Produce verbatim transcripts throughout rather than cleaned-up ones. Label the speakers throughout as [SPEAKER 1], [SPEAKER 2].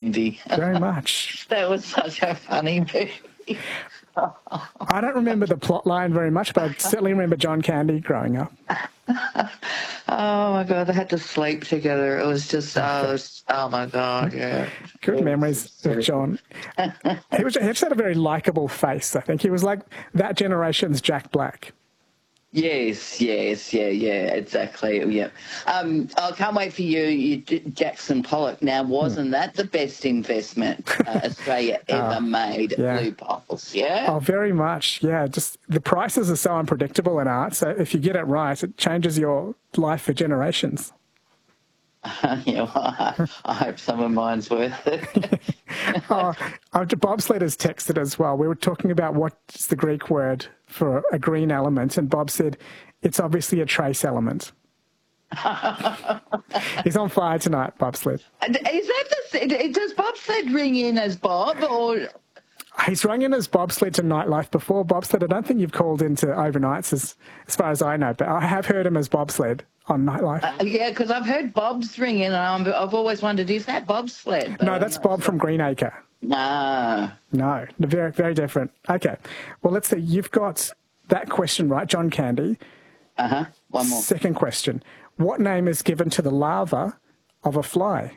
[SPEAKER 1] Andy.
[SPEAKER 2] Very much.
[SPEAKER 1] That was such a funny movie.
[SPEAKER 2] I don't remember the plot line very much, but I certainly remember John Candy growing up.
[SPEAKER 1] Oh, my God. They had to sleep together. It was just, oh, it was, oh my God, yeah.
[SPEAKER 2] Good memories of John. He, was, he just had a very likeable face, I think. He was like that generation's Jack Black.
[SPEAKER 1] Yes, yes, yeah, yeah, exactly, yeah. Um, I can't wait for you, you Jackson Pollock. Now, wasn't hmm. that the best investment uh, Australia ever uh, made?
[SPEAKER 2] Yeah.
[SPEAKER 1] Blue Bottles, yeah?
[SPEAKER 2] Oh, very much, yeah. Just the prices are so unpredictable in art, so if you get it right, it changes your life for generations.
[SPEAKER 1] Uh, yeah, well, I, I hope some of mine's worth it.
[SPEAKER 2] oh, Bobsled has texted as well. We were talking about what's the Greek word for a green element, and Bob said it's obviously a trace element. He's on fire tonight, Bobsled.
[SPEAKER 1] Is that the, does Bobsled ring in as Bob, or...?
[SPEAKER 2] He's rung in as Bobsled to Nightlife before. Bobsled, I don't think you've called into overnights as, as far as I know, but I have heard him as Bobsled on Nightlife.
[SPEAKER 1] Uh, yeah, because I've heard Bob's ring in, and I'm, I've always wondered, is that Bobsled?
[SPEAKER 2] But no, that's Bob sure. from Greenacre.
[SPEAKER 1] No.
[SPEAKER 2] No, very, very different. Okay. Well, let's see. You've got that question right, John Candy.
[SPEAKER 1] Uh-huh. One more.
[SPEAKER 2] Second question. What name is given to the larva of a fly?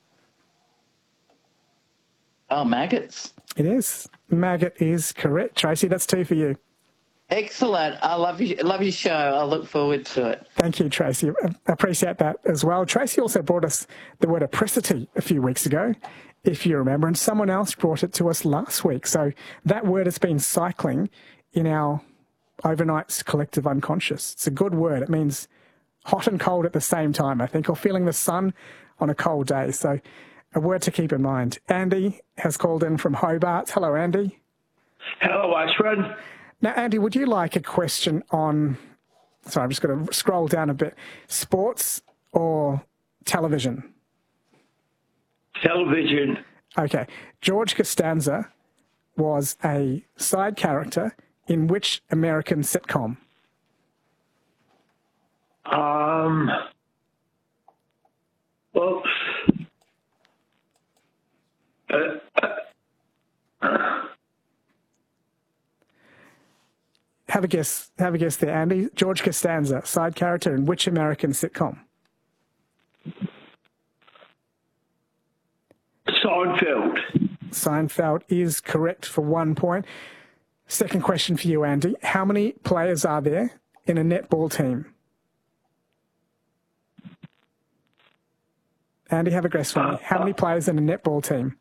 [SPEAKER 1] Oh, maggots.
[SPEAKER 2] It is. Maggot is correct. Tracy, that's two for you.
[SPEAKER 1] Excellent. I love you. Love your show. I look forward to it.
[SPEAKER 2] Thank you, Tracy. I appreciate that as well. Tracy also brought us the word apricity a few weeks ago, if you remember, and someone else brought it to us last week. So that word has been cycling in our overnight's collective unconscious. It's a good word. It means hot and cold at the same time, I think, or feeling the sun on a cold day. So a word to keep in mind. Andy has called in from Hobart. Hello, Andy.
[SPEAKER 3] Hello, Ashford.
[SPEAKER 2] Now, Andy, would you like a question on, sorry, I'm just going to scroll down a bit, sports or television?
[SPEAKER 3] Television.
[SPEAKER 2] Okay. George Costanza was a side character in which American sitcom?
[SPEAKER 3] Um, well, uh, uh,
[SPEAKER 2] Have a guess. Have a guess there, Andy. George Costanza, side character in which American sitcom?
[SPEAKER 3] Seinfeld.
[SPEAKER 2] Seinfeld is correct for one point. Second question for you, Andy. How many players are there in a netball team? Andy, have a guess for me. How many players in a netball team?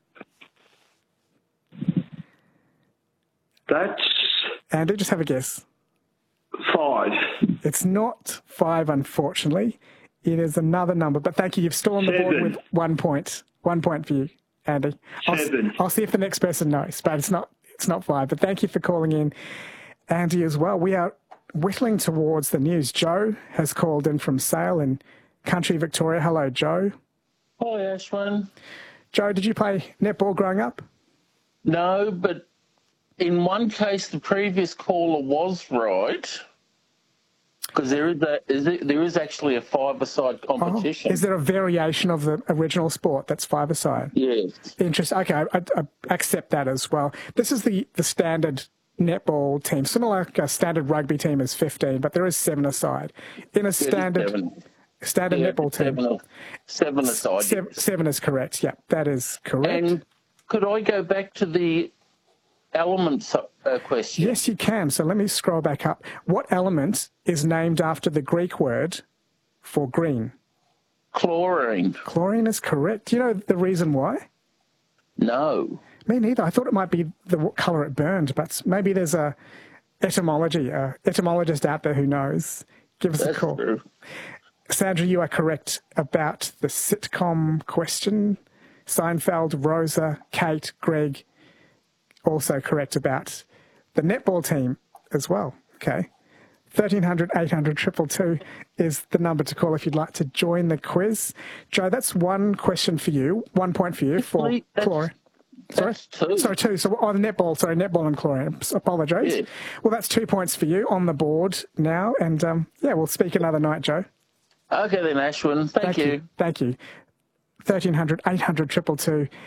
[SPEAKER 3] That's...
[SPEAKER 2] Andy, just have a guess.
[SPEAKER 3] Five.
[SPEAKER 2] It's not five, unfortunately. It is another number. But thank you. You've still on the board with one point. One point for you, Andy.
[SPEAKER 3] Seven.
[SPEAKER 2] I'll, I'll see if the next person knows, but it's not, it's not five. But thank you for calling in, Andy, as well. We are whittling towards the news. Joe has called in from Sale in country Victoria. Hello, Joe.
[SPEAKER 4] Hi, Ashwin.
[SPEAKER 2] Joe, did you play netball growing up?
[SPEAKER 4] No, but in one case, the previous caller was right, because there is a, is it, there is actually a five-a-side competition.
[SPEAKER 2] Oh, is there a variation of the original sport that's five-a-side?
[SPEAKER 4] Yes.
[SPEAKER 2] Interesting. Okay, I, I accept that as well. This is the, the standard netball team, similar like a standard rugby team is fifteen, but there is seven-a-side. In a standard
[SPEAKER 4] seven.
[SPEAKER 2] standard
[SPEAKER 4] Yeah,
[SPEAKER 2] netball team.
[SPEAKER 4] Seven, seven-a-side.
[SPEAKER 2] Seven, seven is correct. Yeah, that is correct.
[SPEAKER 4] And could I go back to the elements uh, question?
[SPEAKER 2] Yes, you can. So let me scroll back up. What element is named after the Greek word for green?
[SPEAKER 4] Chlorine.
[SPEAKER 2] Chlorine is correct. Do you know the reason why?
[SPEAKER 4] No.
[SPEAKER 2] Me neither. I thought it might be the colour it burned, but maybe there's a etymology, a etymologist out there who knows. Give us
[SPEAKER 4] That's
[SPEAKER 2] a call.
[SPEAKER 4] True.
[SPEAKER 2] Sandra, you are correct about the sitcom question. Seinfeld, Rosa, Kate, Greg, also correct about the netball team as well. Okay. thirteen hundred, eight hundred, two two two is the number to call if you'd like to join the quiz. Joe, that's one question for you, one point for you for chlorine. Sorry?
[SPEAKER 4] Two.
[SPEAKER 2] Sorry, two. So on the netball, sorry, netball and chlorine. Apologise.
[SPEAKER 4] Yeah.
[SPEAKER 2] Well, that's two points for you on the board now. And um, yeah, we'll speak another night, Joe.
[SPEAKER 4] Okay then, Ashwin. Thank,
[SPEAKER 2] Thank
[SPEAKER 4] you.
[SPEAKER 2] you. Thank you. thirteen hundred, eight hundred, two two two